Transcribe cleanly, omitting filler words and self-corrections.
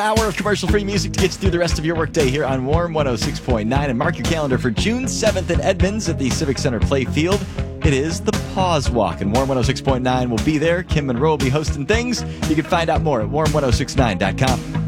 Hour of commercial-free music to get you through the rest of your workday here on Warm 106.9. And mark your calendar for June 7th in Edmonds at the Civic Center Playfield. It is the Pause Walk, and Warm 106.9 will be there. Kim Monroe will be hosting things. You can find out more at warm1069.com.